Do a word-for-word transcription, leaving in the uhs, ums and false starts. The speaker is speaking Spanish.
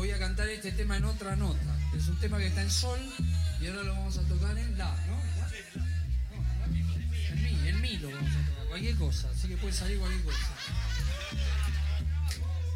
voy a cantar este tema en otra nota. Es un tema que está en sol y ahora lo vamos a tocar en la, ¿no? ¿La? No, en mi, en mi lo vamos a tocar, cualquier cosa, así que puede salir cualquier cosa.